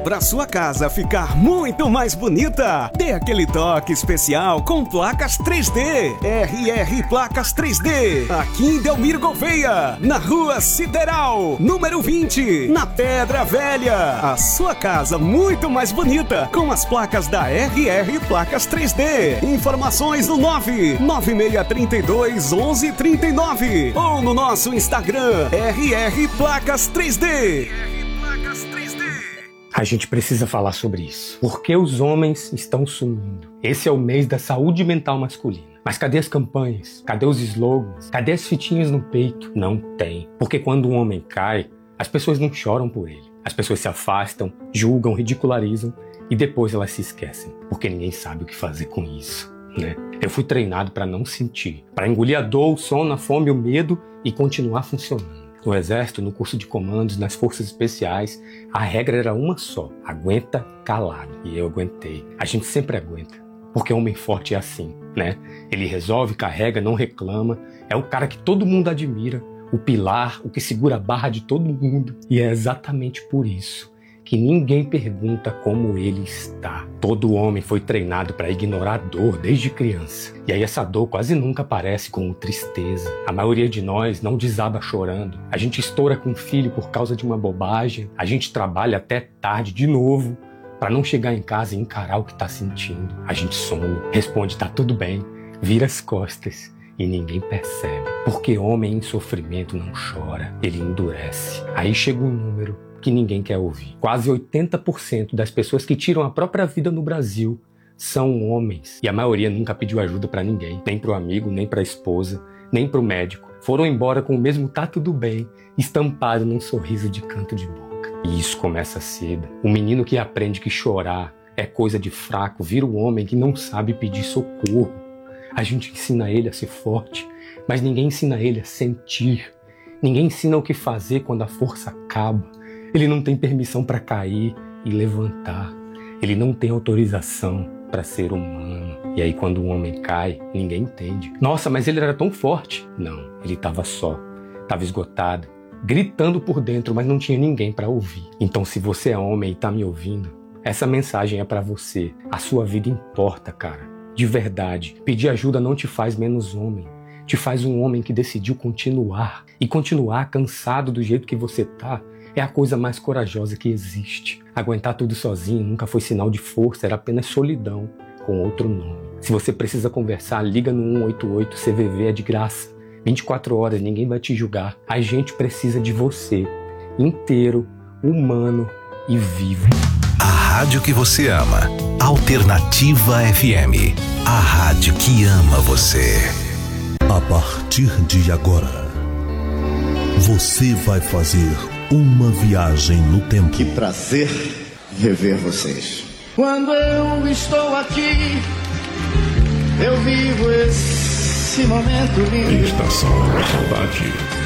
Para sua casa ficar muito mais bonita, dê aquele toque especial com placas 3D. RR Placas 3D, aqui em Delmiro Gouveia, na Rua Sideral, número 20, na Pedra Velha. A sua casa muito mais bonita com as placas da RR Placas 3D. Informações no 99632 1139 ou no nosso Instagram RR Placas 3D. A gente precisa falar sobre isso. Por que os homens estão sumindo? Esse é o mês da saúde mental masculina. Mas cadê as campanhas? Cadê os slogans? Cadê as fitinhas no peito? Não tem. Porque quando um homem cai, as pessoas não choram por ele. As pessoas se afastam, julgam, ridicularizam e depois elas se esquecem. Porque ninguém sabe o que fazer com isso, né? Eu fui treinado para não sentir, para engolir a dor, o sono, a fome, o medo e continuar funcionando. No exército, no curso de comandos, nas forças especiais, a regra era uma só: aguenta calado. E eu aguentei. A gente sempre aguenta, porque homem forte é assim, né? Ele resolve, carrega, não reclama, é o cara que todo mundo admira, o pilar, o que segura a barra de todo mundo. E é exatamente por isso que ninguém pergunta como ele está. Todo homem foi treinado para ignorar a dor desde criança. E aí essa dor quase nunca aparece como tristeza. A maioria de nós não desaba chorando. A gente estoura com o filho por causa de uma bobagem. A gente trabalha até tarde de novo para não chegar em casa e encarar o que está sentindo. A gente some, responde tá tudo bem, vira as costas e ninguém percebe. Porque homem em sofrimento não chora, ele endurece. Aí chega um número que ninguém quer ouvir. Quase 80% das pessoas que tiram a própria vida no Brasil são homens. E a maioria nunca pediu ajuda pra ninguém, nem pro amigo, nem pra esposa, nem pro médico. Foram embora com o mesmo tá tudo bem, estampado num sorriso de canto de boca. E isso começa cedo. O menino que aprende que chorar é coisa de fraco vira o homem que não sabe pedir socorro. A gente ensina ele a ser forte, mas ninguém ensina ele a sentir. Ninguém ensina o que fazer quando a força acaba. Ele não tem permissão para cair e levantar. Ele não tem autorização para ser humano. E aí quando um homem cai, ninguém entende. Nossa, mas ele era tão forte. Não, ele estava só, estava esgotado, gritando por dentro, mas não tinha ninguém para ouvir. Então se você é homem e está me ouvindo, essa mensagem é para você. A sua vida importa, cara. De verdade. Pedir ajuda não te faz menos homem. Te faz um homem que decidiu continuar. E continuar cansado do jeito que você tá é a coisa mais corajosa que existe. Aguentar tudo sozinho nunca foi sinal de força, era apenas solidão, com outro nome. Se você precisa conversar, liga no 188, CVV é de graça. 24 horas, ninguém vai te julgar. A gente precisa de você, inteiro, humano e vivo. A rádio que você ama. Alternativa FM. A rádio que ama você. A partir de agora, você vai fazer uma viagem no tempo. Que prazer rever vocês. Quando eu estou aqui, eu vivo esse momento lindo. Estação Saudade.